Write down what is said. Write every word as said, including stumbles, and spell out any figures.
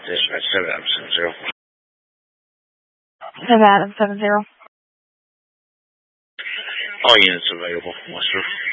Dispatch seven Adam seven zero. seven Adam seven zero. All units available. Western.